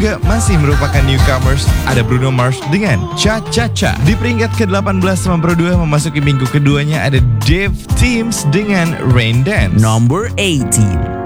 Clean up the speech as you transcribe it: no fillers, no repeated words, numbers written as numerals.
juga masih merupakan newcomers. Ada Bruno Mars dengan Cha Cha Cha. Di peringkat ke-18 sama Pro 2 memasuki minggu keduanya ada Dave Teams dengan Rain Dance. Number 18.